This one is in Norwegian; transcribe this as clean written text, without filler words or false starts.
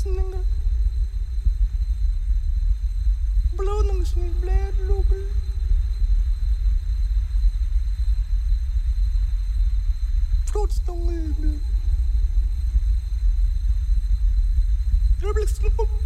Sninga. Blånung sning blad lugel. Flotstongel. Drøblik slupp